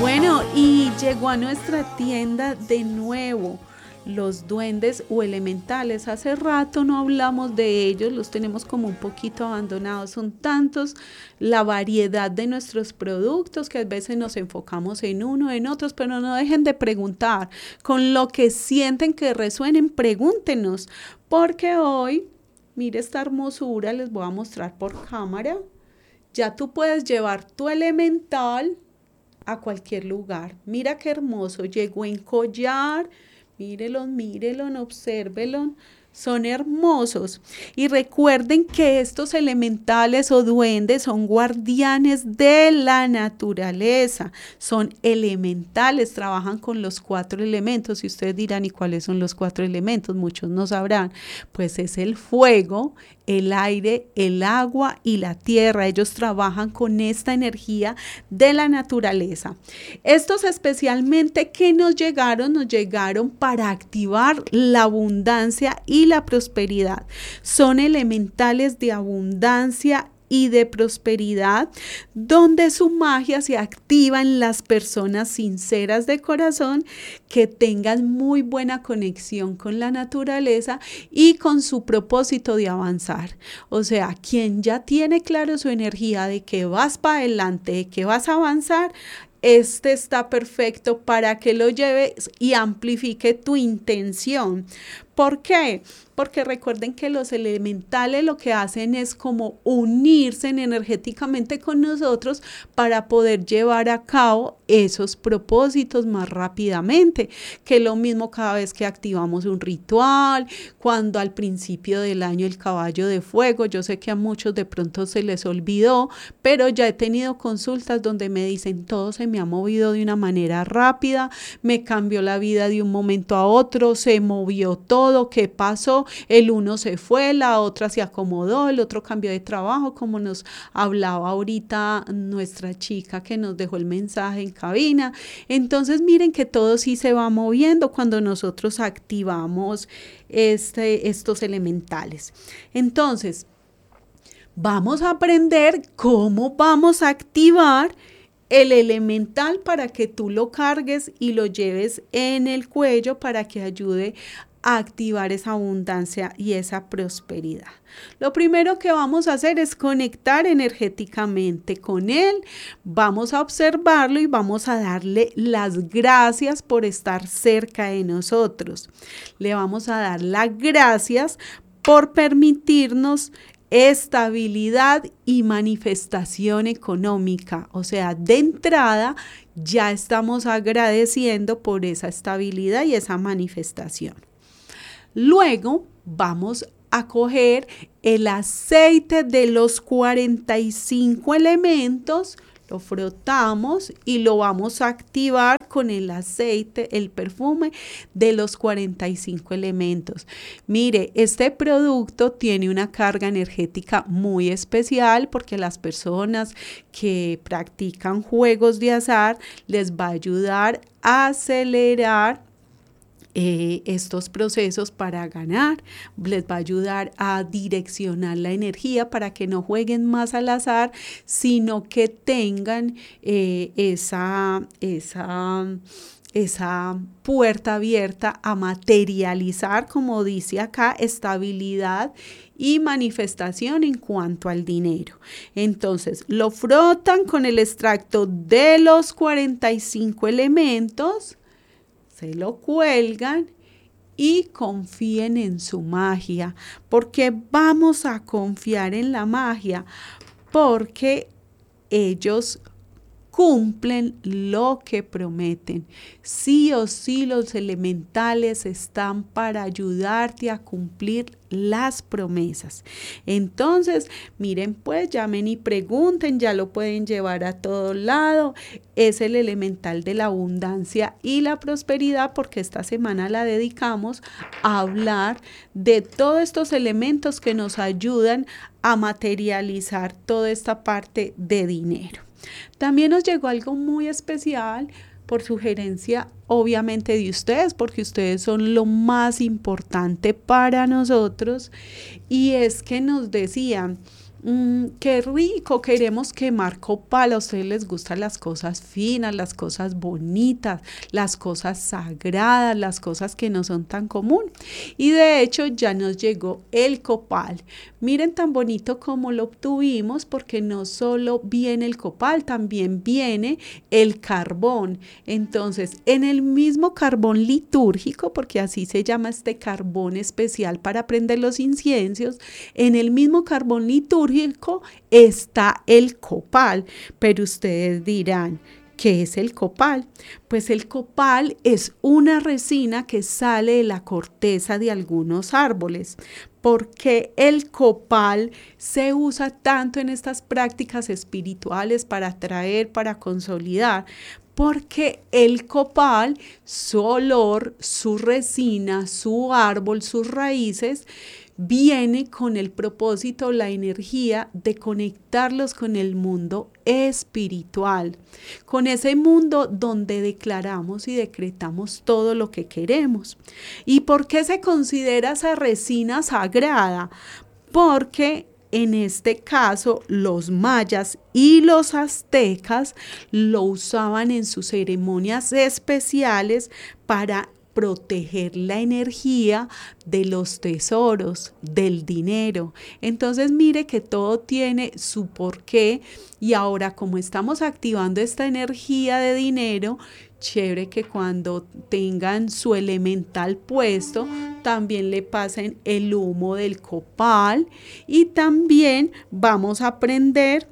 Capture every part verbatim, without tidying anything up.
Bueno, y llegó a nuestra tienda de nuevo los duendes o elementales. Hace rato no hablamos de ellos, los tenemos como un poquito abandonados. Son tantos la variedad de nuestros productos que a veces nos enfocamos en uno, en otros, pero no dejen de preguntar. Con lo que sienten que resuenen, pregúntenos, porque hoy, mire esta hermosura, les voy a mostrar por cámara. Ya tú puedes llevar tu elemental a cualquier lugar. Mira qué hermoso, llegó en collar. Mírelo, mírelo, obsérvelo. Son hermosos. Y recuerden que estos elementales o duendes son guardianes de la naturaleza. Son elementales, trabajan con los cuatro elementos. Y ustedes dirán, ¿y cuáles son los cuatro elementos? Muchos no sabrán. Pues es el fuego, el aire, el agua y la tierra. Ellos trabajan con esta energía de la naturaleza. Estos especialmente que nos llegaron, nos llegaron para activar la abundancia y la prosperidad. Son elementales de abundancia y de prosperidad, donde su magia se activa en las personas sinceras de corazón que tengan muy buena conexión con la naturaleza y con su propósito de avanzar. O sea, quien ya tiene claro su energía de que vas para adelante, de que vas a avanzar, este está perfecto para que lo lleves y amplifique tu intención. ¿Por qué? Porque recuerden que los elementales lo que hacen es como unirse energéticamente con nosotros para poder llevar a cabo esos propósitos más rápidamente, que es lo mismo cada vez que activamos un ritual, cuando al principio del año el caballo de fuego, yo sé que a muchos de pronto se les olvidó, pero ya he tenido consultas donde me dicen todo se me ha movido de una manera rápida, me cambió la vida de un momento a otro, se movió todo, ¿qué pasó? El uno se fue, la otra se acomodó, el otro cambió de trabajo, como nos hablaba ahorita nuestra chica que nos dejó el mensaje en cabina. Entonces miren que todo sí se va moviendo cuando nosotros activamos este, estos elementales. Entonces, vamos a aprender cómo vamos a activar el elemental para que tú lo cargues y lo lleves en el cuello para que ayude a activar esa abundancia y esa prosperidad. Lo primero que vamos a hacer es conectar energéticamente con él. Vamos a observarlo y vamos a darle las gracias por estar cerca de nosotros. Le vamos a dar las gracias por permitirnos estabilidad y manifestación económica. O sea, de entrada ya estamos agradeciendo por esa estabilidad y esa manifestación. Luego vamos a coger el aceite de los cuarenta y cinco elementos, lo frotamos y lo vamos a activar con el aceite, el perfume de los cuarenta y cinco elementos. Mire, este producto tiene una carga energética muy especial porque las personas que practican juegos de azar les va a ayudar a acelerar Eh, estos procesos para ganar, les va a ayudar a direccionar la energía para que no jueguen más al azar, sino que tengan eh, esa, esa, esa puerta abierta a materializar, como dice acá, estabilidad y manifestación en cuanto al dinero. Entonces, lo frotan con el extracto de los cuarenta y cinco elementos, se lo cuelgan y confíen en su magia. Porque vamos a confiar en la magia, porque ellos cumplen lo que prometen. Sí o sí, los elementales están para ayudarte a cumplir las promesas. Entonces, miren, pues llamen y pregunten, ya lo pueden llevar a todo lado. Es el elemental de la abundancia y la prosperidad, porque esta semana la dedicamos a hablar de todos estos elementos que nos ayudan a materializar toda esta parte de dinero. También nos llegó algo muy especial por sugerencia, obviamente, de ustedes, porque ustedes son lo más importante para nosotros, y es que nos decían, Mm, qué rico, queremos quemar copal. A ustedes les gustan las cosas finas, las cosas bonitas, las cosas sagradas, las cosas que no son tan común. Y de hecho ya nos llegó el copal. Miren tan bonito como lo obtuvimos, porque no solo viene el copal, también viene el carbón. Entonces, en el mismo carbón litúrgico, porque así se llama este carbón especial para prender los inciensos, en el mismo carbón litúrgico está el copal. Pero ustedes dirán, ¿qué es el copal? Pues el copal es una resina que sale de la corteza de algunos árboles. ¿Por qué el copal se usa tanto en estas prácticas espirituales para atraer, para consolidar? Porque el copal, su olor, su resina, su árbol, sus raíces, viene con el propósito, la energía de conectarlos con el mundo espiritual, con ese mundo donde declaramos y decretamos todo lo que queremos. ¿Y por qué se considera esa resina sagrada? Porque en este caso, los mayas y los aztecas lo usaban en sus ceremonias especiales para proteger la energía de los tesoros, del dinero. Entonces mire que todo tiene su porqué, y ahora como estamos activando esta energía de dinero, chévere que cuando tengan su elemental puesto, también le pasen el humo del copal, y también vamos a aprender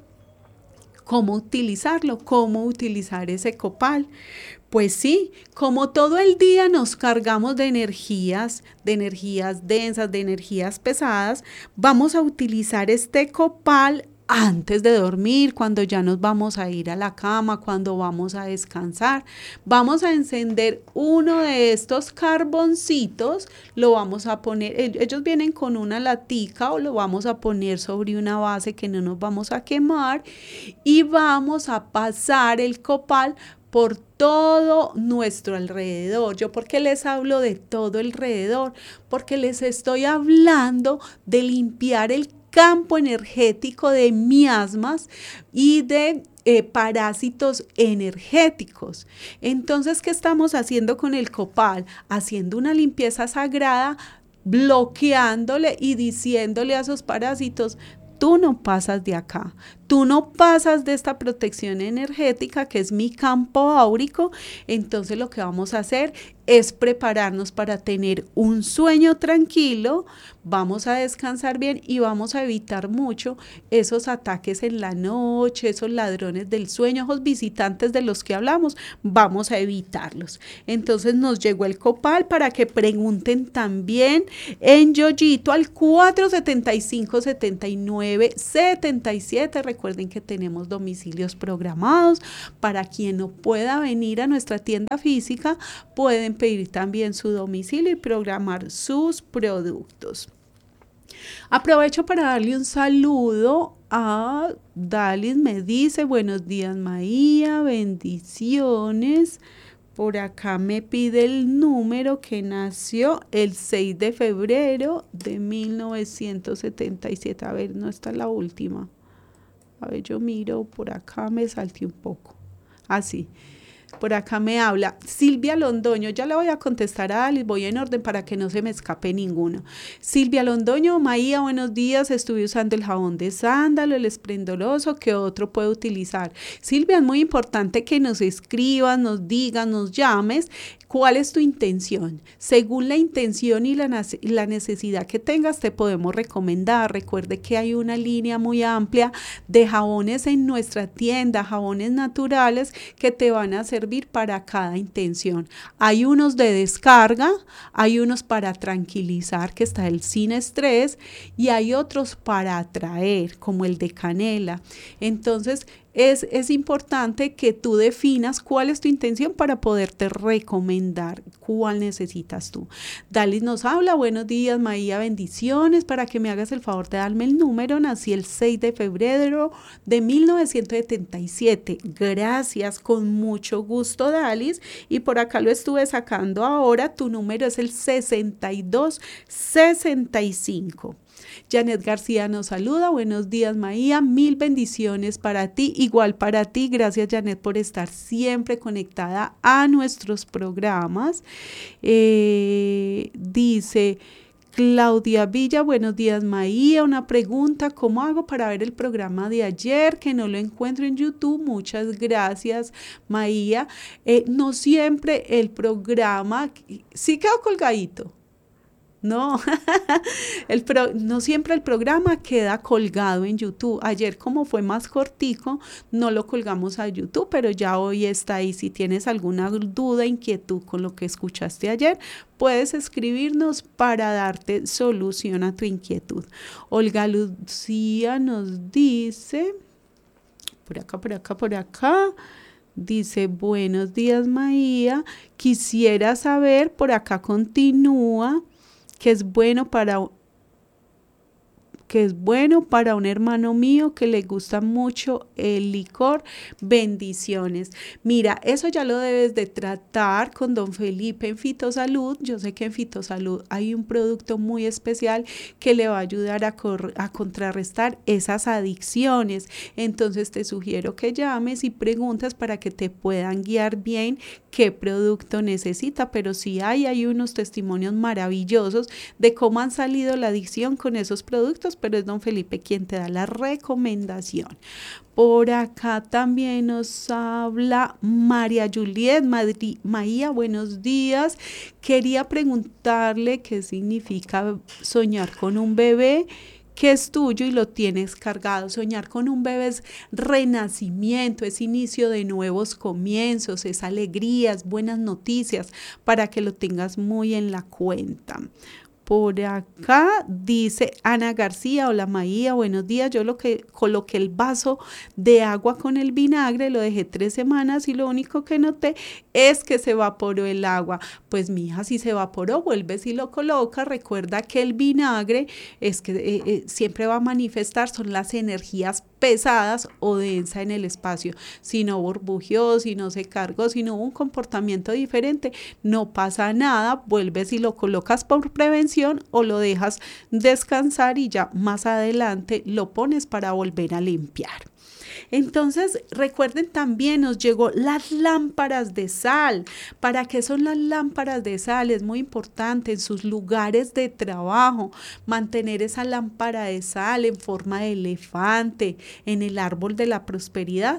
cómo utilizarlo, cómo utilizar ese copal. Pues sí, como todo el día nos cargamos de energías, de energías densas, de energías pesadas, vamos a utilizar este copal antes de dormir, cuando ya nos vamos a ir a la cama, cuando vamos a descansar. Vamos a encender uno de estos carboncitos, lo vamos a poner, ellos vienen con una latica, o lo vamos a poner sobre una base que no nos vamos a quemar, y vamos a pasar el copal por todo nuestro alrededor. ¿Yo por qué les hablo de todo alrededor? Porque les estoy hablando de limpiar el campo energético de miasmas y de eh, parásitos energéticos. Entonces, ¿qué estamos haciendo con el copal? Haciendo una limpieza sagrada, bloqueándole y diciéndole a esos parásitos: tú no pasas de acá, tú no pasas de esta protección energética que es mi campo áurico. Entonces lo que vamos a hacer es prepararnos para tener un sueño tranquilo, vamos a descansar bien y vamos a evitar mucho esos ataques en la noche, esos ladrones del sueño, esos visitantes de los que hablamos, vamos a evitarlos. Entonces nos llegó el copal para que pregunten también en Yoyito al cuatro setenta y cinco, setenta y nueve, setenta y siete. Recuerden que tenemos domicilios programados. Para quien no pueda venir a nuestra tienda física, pueden pedir también su domicilio y programar sus productos. Aprovecho para darle un saludo a Dalis. Me dice: buenos días, Maía, bendiciones. Por acá me pide el número, que nació el seis de febrero de mil novecientos setenta y siete. A ver, no está la última. A ver, yo miro, por acá me salté un poco. Así. Ah, por acá me habla Silvia Londoño. Ya le voy a contestar a Alice, voy en orden para que no se me escape ninguno. Silvia Londoño: Maía, buenos días, estuve usando el jabón de sándalo, el esplendoroso, ¿qué otro puedo utilizar? Silvia, es muy importante que nos escribas, nos digas, nos llames. ¿Cuál es tu intención? Según la intención y la, la necesidad que tengas, te podemos recomendar. Recuerde que hay una línea muy amplia de jabones en nuestra tienda, jabones naturales que te van a servir para cada intención. Hay unos de descarga, hay unos para tranquilizar, que está el sin estrés, y hay otros para atraer, como el de canela. Entonces, Es, es importante que tú definas cuál es tu intención para poderte recomendar cuál necesitas tú. Dalis nos habla: buenos días, Maía, bendiciones, para que me hagas el favor de darme el número. Nací el seis de febrero de mil novecientos setenta y siete. Gracias, con mucho gusto, Dalis. Y por acá lo estuve sacando ahora. Tu número es el sesenta y dos sesenta y cinco. Janet García nos saluda, buenos días Maía, mil bendiciones para ti, igual para ti, gracias Janet por estar siempre conectada a nuestros programas. Eh, dice Claudia Villa, buenos días Maía, una pregunta, ¿cómo hago para ver el programa de ayer que no lo encuentro en YouTube? Muchas gracias Maía. Eh, no siempre el programa, sí quedó colgadito. No, el pro, no siempre el programa queda colgado en YouTube. Ayer como fue más cortico, no lo colgamos a YouTube, pero ya hoy está ahí. Si tienes alguna duda, inquietud con lo que escuchaste ayer, puedes escribirnos para darte solución a tu inquietud. Olga Lucía nos dice, por acá, por acá, por acá. Dice, buenos días Maía, quisiera saber, por acá continúa, que es bueno para que es bueno para un hermano mío que le gusta mucho el licor. Bendiciones. Mira, eso ya lo debes de tratar con don Felipe en Fitosalud. Yo sé que en Fitosalud hay un producto muy especial que le va a ayudar a, cor- a contrarrestar esas adicciones. Entonces te sugiero que llames y preguntes para que te puedan guiar bien qué producto necesita, pero sí hay, hay unos testimonios maravillosos de cómo han salido la adicción con esos productos, pero es don Felipe quien te da la recomendación. Por acá también nos habla María Juliet Madri- Maía, buenos días. Quería preguntarle qué significa soñar con un bebé que es tuyo y lo tienes cargado. Soñar con un bebé es renacimiento, es inicio de nuevos comienzos, es alegrías, buenas noticias, para que lo tengas muy en la cuenta. Por acá dice Ana García, hola Maía, buenos días. Yo lo que coloqué el vaso de agua con el vinagre, lo dejé tres semanas y lo único que noté es que se evaporó el agua. Pues mi hija, si se evaporó, vuelves y lo colocas. Recuerda que el vinagre es que eh, eh, siempre va a manifestar, son las energías pesadas o densa en el espacio. Si no burbujeó, si no se cargó, si no hubo un comportamiento diferente, no pasa nada, vuelves y lo colocas por prevención o lo dejas descansar y ya más adelante lo pones para volver a limpiar. Entonces, recuerden también, nos llegó las lámparas de sal. ¿Para qué son las lámparas de sal? Es muy importante en sus lugares de trabajo mantener esa lámpara de sal en forma de elefante, en el árbol de la prosperidad.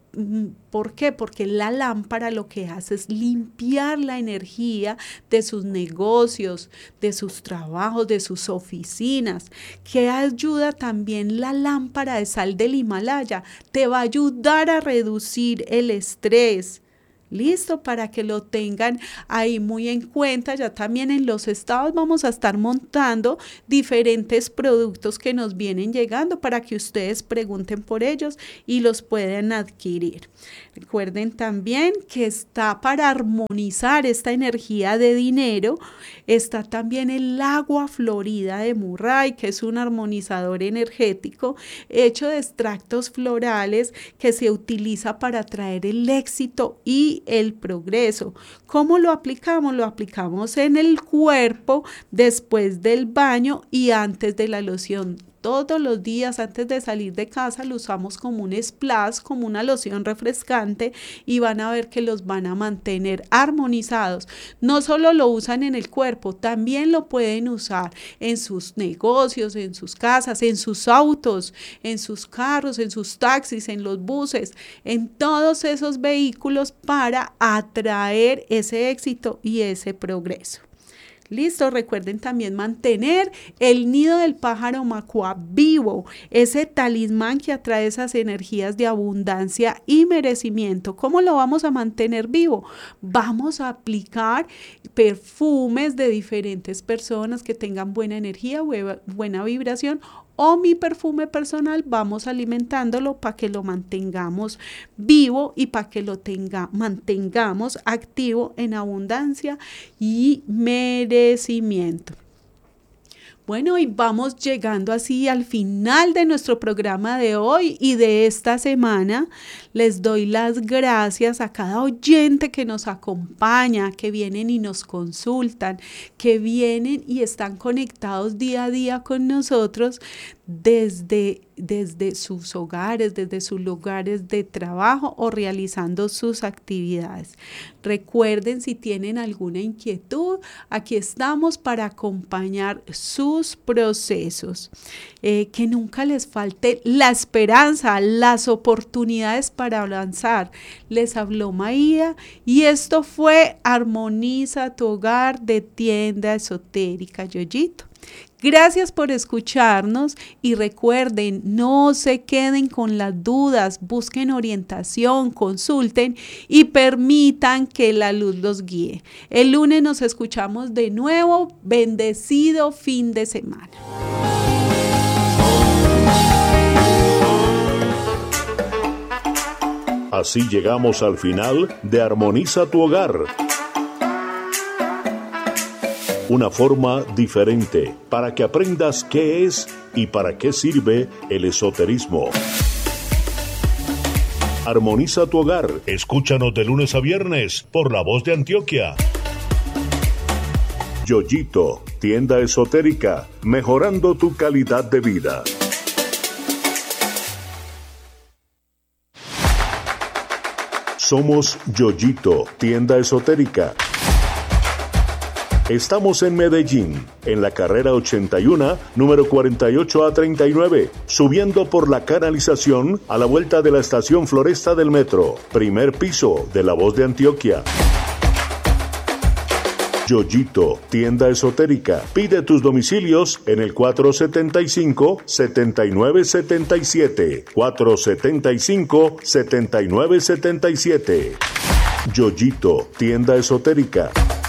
¿Por qué? Porque la lámpara lo que hace es limpiar la energía de sus negocios, de sus trabajos, de sus oficinas. ¿Qué ayuda también la lámpara de sal del Himalaya? Te va a ayudar a reducir el estrés. Listo, para que lo tengan ahí muy en cuenta. Ya también en los estados vamos a estar montando diferentes productos que nos vienen llegando para que ustedes pregunten por ellos y los puedan adquirir. Recuerden también que está para armonizar esta energía de dinero. Está también el agua florida de Murray, que es un armonizador energético hecho de extractos florales que se utiliza para atraer el éxito y el progreso. ¿Cómo lo aplicamos? Lo aplicamos en el cuerpo después del baño y antes de la loción. Todos los días antes de salir de casa lo usamos como un splash, como una loción refrescante y van a ver que los van a mantener armonizados. No solo lo usan en el cuerpo, también lo pueden usar en sus negocios, en sus casas, en sus autos, en sus carros, en sus taxis, en los buses, en todos esos vehículos para atraer ese éxito y ese progreso. Listo, recuerden también mantener el nido del pájaro macua vivo, ese talismán que atrae esas energías de abundancia y merecimiento. ¿Cómo lo vamos a mantener vivo? Vamos a aplicar perfumes de diferentes personas que tengan buena energía, buena vibración, o mi perfume personal, vamos alimentándolo para que lo mantengamos vivo y para que lo tenga, mantengamos activo en abundancia y merecimiento. Bueno, y vamos llegando así al final de nuestro programa de hoy y de esta semana. Les doy las gracias a cada oyente que nos acompaña, que vienen y nos consultan, que vienen y están conectados día a día con nosotros desde, desde sus hogares, desde sus lugares de trabajo o realizando sus actividades. Recuerden, si tienen alguna inquietud, aquí estamos para acompañar sus procesos. Eh, que nunca les falte la esperanza, las oportunidades para avanzar. Les habló Maía y esto fue Armoniza tu Hogar de Tienda Esotérica Yoyito. Gracias por escucharnos y recuerden, no se queden con las dudas, busquen orientación, consulten y permitan que la luz los guíe. El lunes nos escuchamos de nuevo. Bendecido fin de semana. Así llegamos al final de Armoniza tu Hogar. Una forma diferente para que aprendas qué es y para qué sirve el esoterismo. Armoniza tu Hogar. Escúchanos de lunes a viernes por La Voz de Antioquia. Yoyito, tienda esotérica, mejorando tu calidad de vida. Somos Yoyito, tienda esotérica. Estamos en Medellín, en la carrera ochenta y uno, número cuarenta y ocho a treinta y nueve, subiendo por la canalización a la vuelta de la estación Floresta del metro, primer piso de La Voz de Antioquia. Yoyito, tienda esotérica. Pide tus domicilios en el cuatro setenta y cinco, setenta y nueve setenta y siete, cuatro setenta y cinco, setenta y nueve setenta y siete. Yoyito, tienda esotérica.